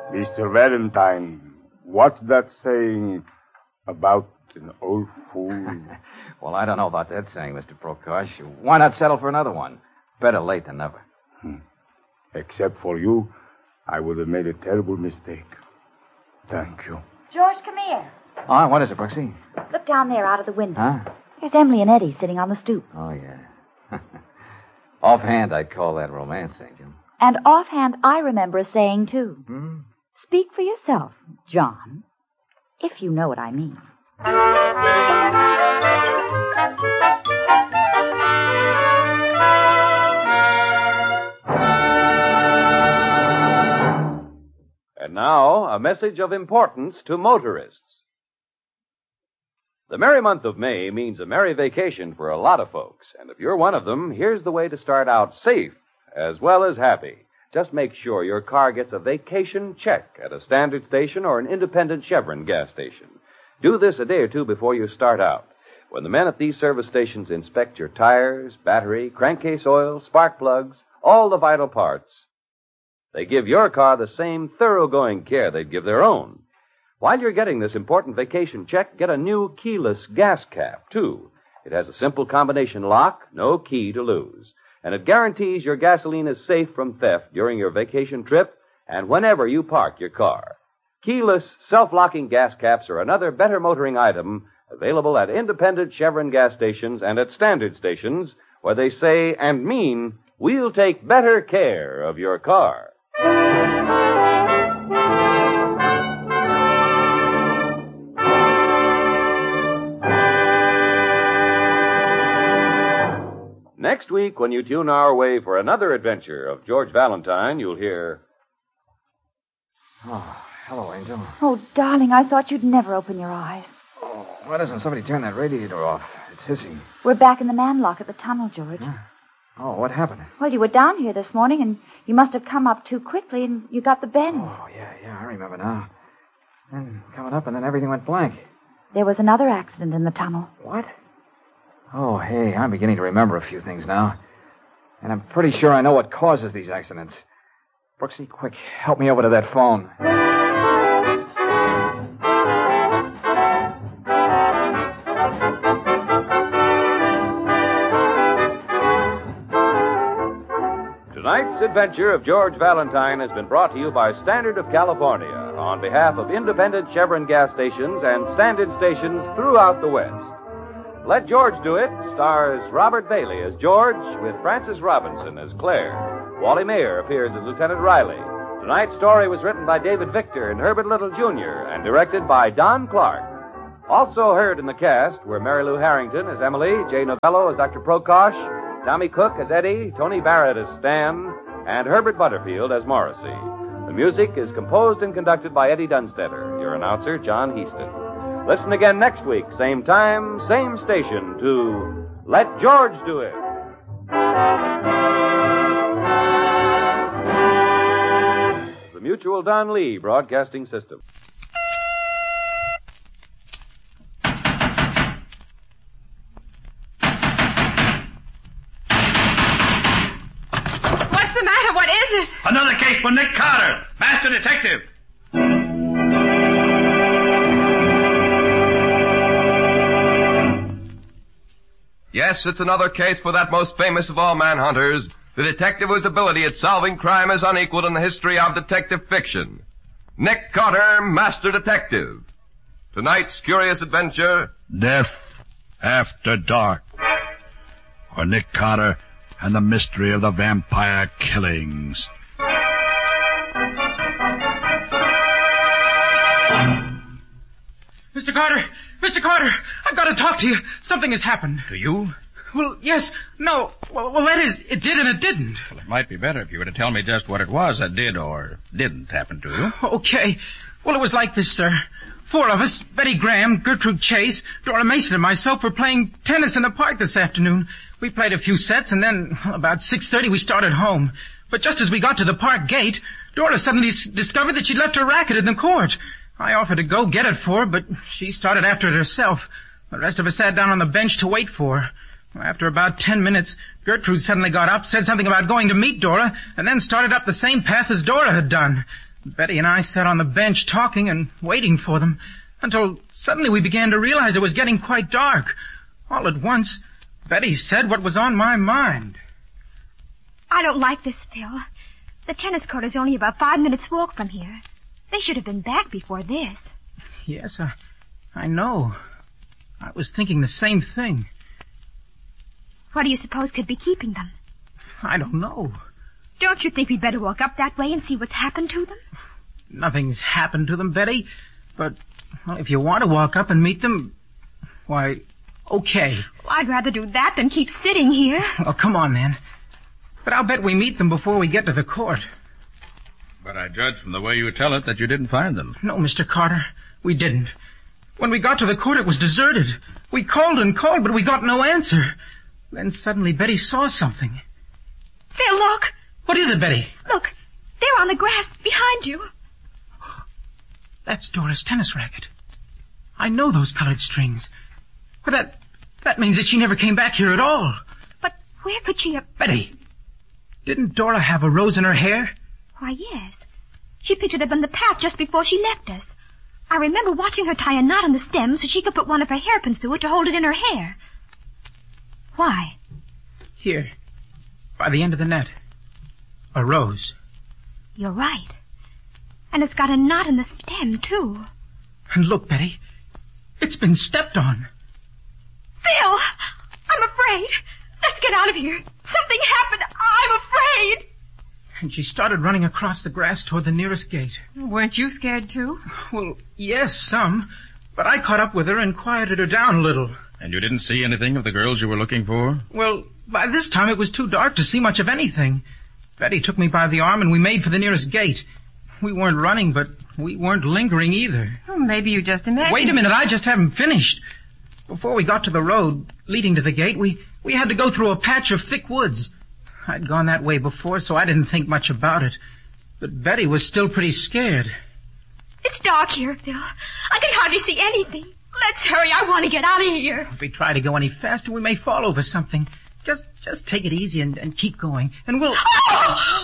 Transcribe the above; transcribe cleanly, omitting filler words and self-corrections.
Mr. Valentine, what's that saying about an old fool? Well, I don't know about that saying, Mr. Prokosh. Why not settle for another one? Better late than never. Except for you, I would have made a terrible mistake. Thank you. George, come here. Oh, what is it, Brooksy? Look down there out of the window. Huh? There's Emily and Eddie sitting on the stoop. Oh, yeah. Offhand, I'd call that romance, Angel. And offhand, I remember a saying, too. Speak for yourself, John, if you know what I mean. And now, a message of importance to motorists. The merry month of May means a merry vacation for a lot of folks. And if you're one of them, here's the way to start out safe as well as happy. Just make sure your car gets a vacation check at a standard station or an independent Chevron gas station. Do this a day or two before you start out. When the men at these service stations inspect your tires, battery, crankcase oil, spark plugs, all the vital parts, they give your car the same thoroughgoing care they'd give their own. While you're getting this important vacation check, get a new keyless gas cap, too. It has a simple combination lock, no key to lose. And it guarantees your gasoline is safe from theft during your vacation trip and whenever you park your car. Keyless, self-locking gas caps are another better motoring item available at independent Chevron gas stations and at standard stations where they say and mean, we'll take better care of your car. Next week, when you tune our way for another adventure of George Valentine, you'll hear... Oh, hello, Angel. Oh, darling, I thought you'd never open your eyes. Oh, why doesn't somebody turn that radiator off? It's hissing. We're back in the manlock at the tunnel, George. Huh? Oh, what happened? Well, you were down here this morning, and you must have come up too quickly, and you got the bend. Oh, yeah, I remember now. Then coming up, and then everything went blank. There was another accident in the tunnel. What? Oh, hey, I'm beginning to remember a few things now. And I'm pretty sure I know what causes these accidents. Brooksy, quick, help me over to that phone. Tonight's adventure of George Valentine has been brought to you by Standard of California on behalf of independent Chevron gas stations and standard stations throughout the West. Let George Do It stars Robert Bailey as George with Frances Robinson as Claire. Wally Mayer appears as Lieutenant Riley. Tonight's story was written by David Victor and Herbert Little, Jr. and directed by Don Clark. Also heard in the cast were Mary Lou Harrington as Emily, Jay Novello as Dr. Prokosh, Tommy Cook as Eddie, Tony Barrett as Stan, and Herbert Butterfield as Morrissey. The music is composed and conducted by Eddie Dunstetter. Your announcer, John Heaston. Listen again next week, same time, same station, to Let George Do It. The Mutual Don Lee Broadcasting System. What's the matter? What is it? Another case for Nick Carter, Master Detective. Yes, it's another case for that most famous of all manhunters, the detective whose ability at solving crime is unequaled in the history of detective fiction. Nick Carter, Master Detective. Tonight's curious adventure... Death After Dark. Or Nick Carter and the Mystery of the Vampire Killings. Mr. Carter! Mr. Carter! I've got to talk to you. Something has happened. To you? Well, yes. No. Well, that is, it did and it didn't. Well, it might be better if you were to tell me just what it was that did or didn't happen to you. Okay. Well, it was like this, sir. 4 of us, Betty Graham, Gertrude Chase, Dora Mason, and myself were playing tennis in the park this afternoon. We played a few sets, and then, about 6:30, we started home. But just as we got to the park gate, Dora suddenly discovered that she'd left her racket in the court. I offered to go get it for her, but she started after it herself. The rest of us sat down on the bench to wait for her. After about 10 minutes, Gertrude suddenly got up, said something about going to meet Dora, and then started up the same path as Dora had done. Betty and I sat on the bench talking and waiting for them until suddenly we began to realize it was getting quite dark. All at once, Betty said what was on my mind. I don't like this, Phil. The tennis court is only about 5 minutes' walk from here. They should have been back before this. Yes, I know. I was thinking the same thing. What do you suppose could be keeping them? I don't know. Don't you think we'd better walk up that way and see what's happened to them? Nothing's happened to them, Betty. But, well, if you want to walk up and meet them, why, okay. Well, I'd rather do that than keep sitting here. Oh, come on, then. But I'll bet we meet them before we get to the court. But I judge from the way you tell it that you didn't find them. No, Mr. Carter, we didn't. When we got to the court, it was deserted. We called and called, but we got no answer. Then suddenly Betty saw something. Phil, look. What is it, Betty? Look, they're on the grass behind you. That's Dora's tennis racket. I know those colored strings. Well, that means that she never came back here at all. But where could she have... Betty, didn't Dora have a rose in her hair? Why, yes. She picked it up on the path just before she left us. I remember watching her tie a knot on the stem so she could put one of her hairpins through it to hold it in her hair. Why? Here, by the end of the net. A rose. You're right. And it's got a knot in the stem, too. And look, Betty, it's been stepped on. Phil! I'm afraid. Let's get out of here. Something happened. I'm afraid. And she started running across the grass toward the nearest gate. Weren't you scared, too? Well, yes, some. But I caught up with her and quieted her down a little. And you didn't see anything of the girls you were looking for? Well, by this time it was too dark to see much of anything. Betty took me by the arm and we made for the nearest gate. We weren't running, but we weren't lingering either. Oh, maybe you just imagined... Wait a minute, I just haven't finished. Before we got to the road leading to the gate, we had to go through a patch of thick woods. I'd gone that way before, so I didn't think much about it. But Betty was still pretty scared. It's dark here, Phil. I can hardly see anything. Let's hurry. I want to get out of here. If we try to go any faster, we may fall over something. Just take it easy and keep going, and we'll...